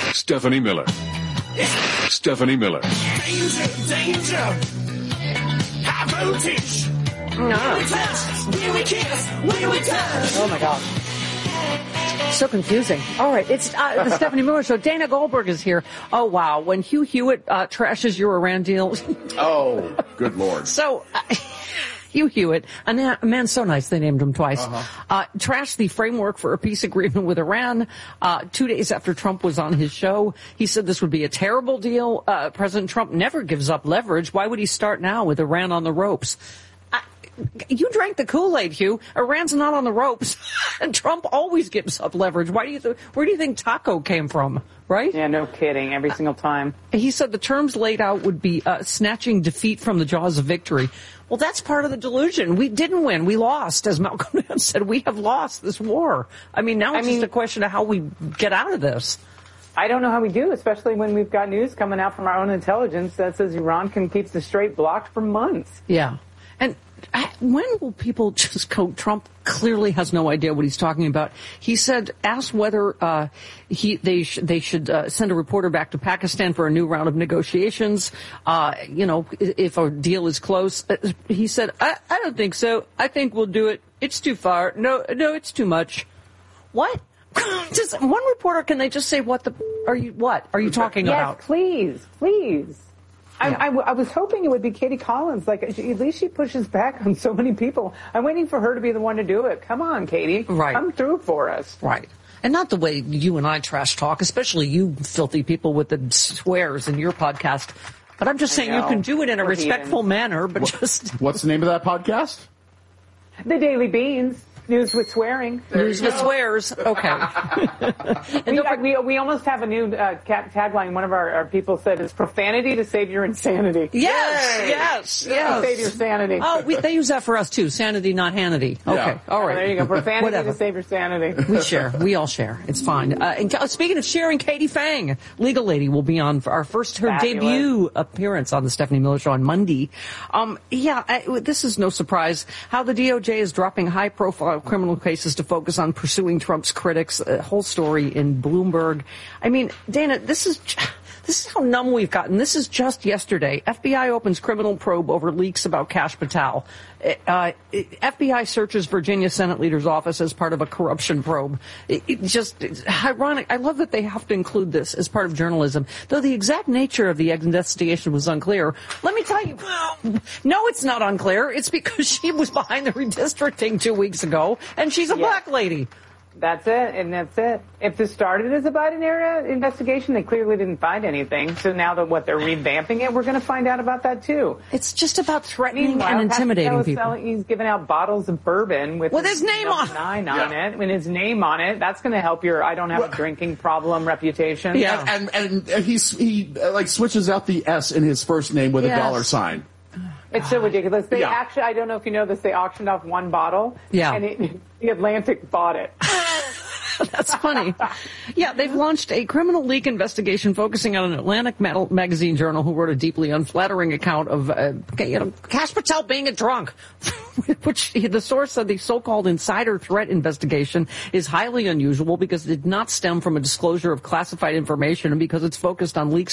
Stephanie Miller. Stephanie Miller. Danger, danger. High voltage. No. We touch, we kiss, we touch. Oh, my God. So confusing. All right, it's the Stephanie Miller Show. Dana Goldberg is here. Oh, wow. When Hugh Hewitt trashes your Iran deal. Oh, good Lord. So... Hugh Hewitt, a man so nice they named him twice, trashed the framework for a peace agreement with Iran 2 days after Trump was on his show. He said this would be a terrible deal. President Trump never gives up leverage. Why would he start now with Iran on the ropes? You drank the Kool-Aid, Hugh. Iran's not on the ropes, and Trump always gives up leverage. Where do you think Taco came from, right? Yeah, no kidding. Every single time. He said the terms laid out would be snatching defeat from the jaws of victory. Well, that's part of the delusion. We didn't win. We lost. As Malcolm X said, we have lost this war. I mean, now it's just a question of how we get out of this. I don't know how we do, especially when we've got news coming out from our own intelligence that says Iran can keep the Strait blocked for months. Yeah. And when will people just go, Trump clearly has no idea what he's talking about. He said, asked whether they should send a reporter back to Pakistan for a new round of negotiations, if a deal is close. He said, I don't think so. I think we'll do it. It's too far. No, it's too much. What? Just one reporter, can they just say, what are you talking about? Yes, please. Yeah. I was hoping it would be Katie Collins. At least she pushes back on so many people. I'm waiting for her to be the one to do it. Come on, Katie. Right. Come through for us. Right. And not the way you and I trash talk, especially you filthy people with the swears in your podcast. But I'm just saying you can do it in a respectful manner, but What's the name of that podcast? The Daily Beans. News with swearing. News with swears. Okay. We almost have a new tagline. One of our people said it's profanity to save your insanity. Yes. To save your sanity. Oh, they use that for us too. Sanity, not Hannity. Okay. Yeah. All right. There you go. Profanity to save your sanity. We share. We all share. It's fine. And speaking of sharing, Katie Fang, legal lady, will be on for her debut appearance on the Stephanie Miller Show on Monday. This is no surprise. How the DOJ is dropping high-profile criminal cases to focus on pursuing Trump's critics. A whole story in Bloomberg. I mean, Dana, this is how numb we've gotten. This is just yesterday. FBI opens criminal probe over leaks about Kash Patel. FBI searches Virginia Senate leader's office as part of a corruption probe. It's ironic. I love that they have to include this as part of journalism, though the exact nature of the investigation was unclear. Let me tell you, no, it's not unclear. It's because she was behind the redistricting 2 weeks ago, and she's a black lady. That's it. If this started as a Biden era investigation, they clearly didn't find anything. So now that they're revamping it, we're going to find out about that too. It's just about threatening and intimidating people. He's giving out bottles of bourbon with his name on it. With his name on it, that's going to help your "I don't have a drinking problem" reputation. Yeah, and he switches out the S in his first name with a dollar sign. It's so ridiculous. They actually, I don't know if you know this, they auctioned off one bottle. Yeah. And the Atlantic bought it. That's funny. Yeah, they've launched a criminal leak investigation focusing on an Atlantic magazine journal who wrote a deeply unflattering account of Kash Patel being a drunk, which the source said the so-called insider threat investigation is highly unusual because it did not stem from a disclosure of classified information and because it's focused on leaks